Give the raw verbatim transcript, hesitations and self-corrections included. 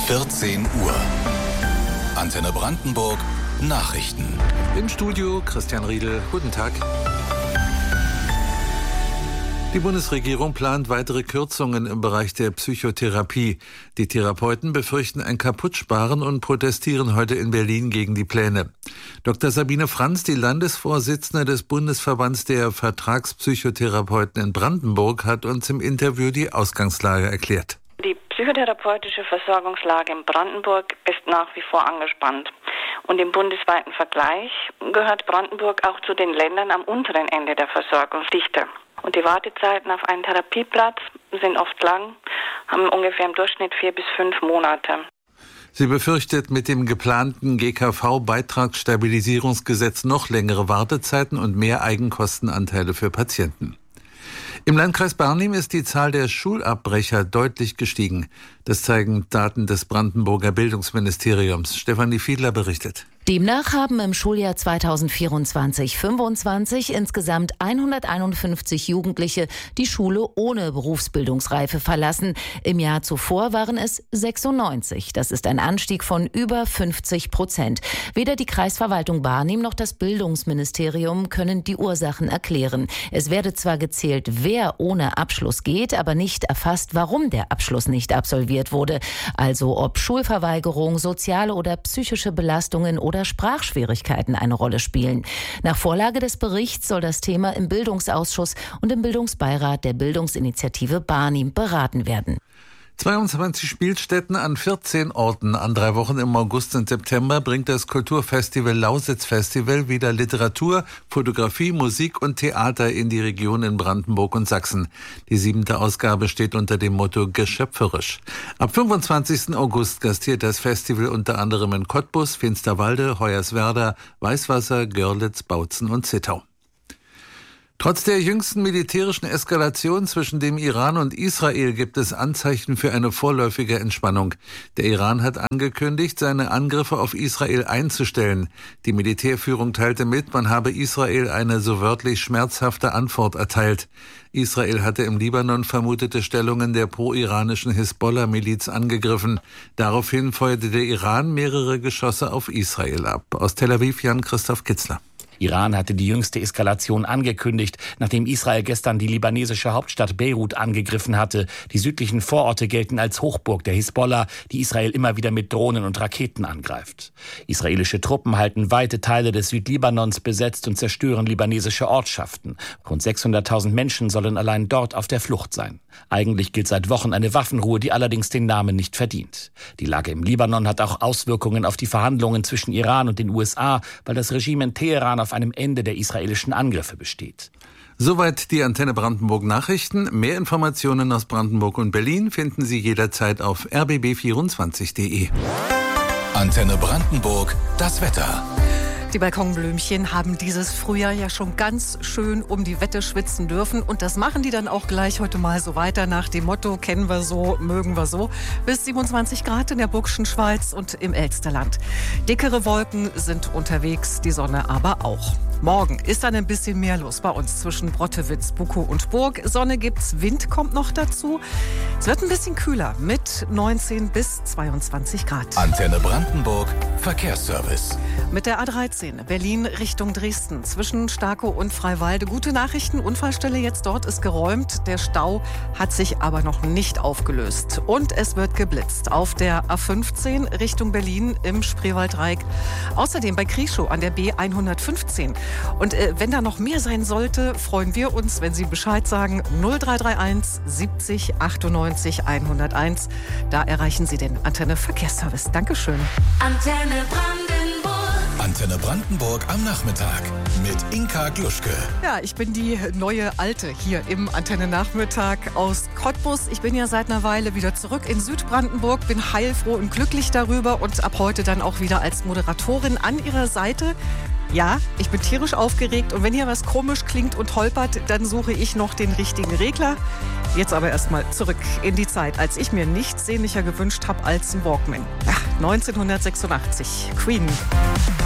vierzehn Uhr. Antenne Brandenburg Nachrichten. Im Studio Christian Riedel. Guten Tag. Die Bundesregierung plant weitere Kürzungen im Bereich der Psychotherapie. Die Therapeuten befürchten ein Kaputtsparen und protestieren heute in Berlin gegen die Pläne. Doktor Sabine Franz, die Landesvorsitzende des Bundesverbands der Vertragspsychotherapeuten in Brandenburg, hat uns im Interview die Ausgangslage erklärt. Die psychotherapeutische Versorgungslage in Brandenburg ist nach wie vor angespannt. Und im bundesweiten Vergleich gehört Brandenburg auch zu den Ländern am unteren Ende der Versorgungsdichte. Und die Wartezeiten auf einen Therapieplatz sind oft lang, haben ungefähr im Durchschnitt vier bis fünf Monate. Sie befürchtet mit dem geplanten G K V-Beitragsstabilisierungsgesetz noch längere Wartezeiten und mehr Eigenkostenanteile für Patienten. Im Landkreis Barnim ist die Zahl der Schulabbrecher deutlich gestiegen. Das zeigen Daten des Brandenburger Bildungsministeriums. Stefanie Fiedler berichtet. Demnach haben im Schuljahr zweitausendvierundzwanzig fünfundzwanzig insgesamt hunderteinundfünfzig Jugendliche die Schule ohne Berufsbildungsreife verlassen. Im Jahr zuvor waren es sechsundneunzig. Das ist ein Anstieg von über fünfzig Prozent. Weder die Kreisverwaltung Barnim noch das Bildungsministerium können die Ursachen erklären. Es werde zwar gezählt, wer ohne Abschluss geht, aber nicht erfasst, warum der Abschluss nicht absolviert wurde. Also ob Schulverweigerung, soziale oder psychische Belastungen oder Sprachschwierigkeiten eine Rolle spielen. Nach Vorlage des Berichts soll das Thema im Bildungsausschuss und im Bildungsbeirat der Bildungsinitiative Barnim beraten werden. zweiundzwanzig Spielstätten an vierzehn Orten an drei Wochen im August und September bringt das Kulturfestival Lausitz Festival wieder Literatur, Fotografie, Musik und Theater in die Region in Brandenburg und Sachsen. Die siebente Ausgabe steht unter dem Motto Geschöpferisch. Ab fünfundzwanzigsten August gastiert das Festival unter anderem in Cottbus, Finsterwalde, Hoyerswerda, Weißwasser, Görlitz, Bautzen und Zittau. Trotz der jüngsten militärischen Eskalation zwischen dem Iran und Israel gibt es Anzeichen für eine vorläufige Entspannung. Der Iran hat angekündigt, seine Angriffe auf Israel einzustellen. Die Militärführung teilte mit, man habe Israel eine so wörtlich schmerzhafte Antwort erteilt. Israel hatte im Libanon vermutete Stellungen der pro-iranischen Hisbollah-Miliz angegriffen. Daraufhin feuerte der Iran mehrere Geschosse auf Israel ab. Aus Tel Aviv Jan-Christoph Kitzler. Iran hatte die jüngste Eskalation angekündigt, nachdem Israel gestern die libanesische Hauptstadt Beirut angegriffen hatte. Die südlichen Vororte gelten als Hochburg der Hisbollah, die Israel immer wieder mit Drohnen und Raketen angreift. Israelische Truppen halten weite Teile des Südlibanons besetzt und zerstören libanesische Ortschaften. Rund sechshunderttausend Menschen sollen allein dort auf der Flucht sein. Eigentlich gilt seit Wochen eine Waffenruhe, die allerdings den Namen nicht verdient. Die Lage im Libanon hat auch Auswirkungen auf die Verhandlungen zwischen Iran und den U S A, weil das Regime in Teheran auf einem Ende der israelischen Angriffe besteht. Soweit die Antenne Brandenburg Nachrichten. Mehr Informationen aus Brandenburg und Berlin finden Sie jederzeit auf r b b vierundzwanzig punkt d e. Antenne Brandenburg, das Wetter. Die Balkonblümchen haben dieses Frühjahr ja schon ganz schön um die Wette schwitzen dürfen. Und das machen die dann auch gleich heute mal so weiter nach dem Motto, kennen wir so, mögen wir so. Bis siebenundzwanzig Grad in der Burgischen Schweiz und im Elsterland. Dickere Wolken sind unterwegs, die Sonne aber auch. Morgen ist dann ein bisschen mehr los bei uns zwischen Brottewitz, Bukow und Burg. Sonne gibt's, Wind kommt noch dazu. Es wird ein bisschen kühler mit neunzehn bis zweiundzwanzig Grad. Antenne Brandenburg, Verkehrsservice. Mit der A dreizehn Berlin Richtung Dresden zwischen Starkow und Freiwalde. Gute Nachrichten, Unfallstelle jetzt dort ist geräumt. Der Stau hat sich aber noch nicht aufgelöst. Und es wird geblitzt auf der A fünfzehn Richtung Berlin im Spreewalddreieck. Außerdem bei Krieschow an der B hundertfünfzehn. Und äh, wenn da noch mehr sein sollte, freuen wir uns, wenn Sie Bescheid sagen. null drei drei eins siebzig achtundneunzig hunderteins. Da erreichen Sie den Antenne Verkehrsservice. Dankeschön. Antenne Brandenburg. Antenne Brandenburg am Nachmittag mit Inka Gluschke. Ja, ich bin die neue Alte hier im Antenne Nachmittag aus Cottbus. Ich bin ja seit einer Weile wieder zurück in Südbrandenburg, bin heilfroh und glücklich darüber und ab heute dann auch wieder als Moderatorin an Ihrer Seite. Ja, ich bin tierisch aufgeregt und wenn hier was komisch klingt und holpert, dann suche ich noch den richtigen Regler. Jetzt aber erstmal zurück in die Zeit, als ich mir nichts sehnlicher gewünscht habe als ein Walkman. Ja, neunzehnhundertsechsundachtzig, Queen.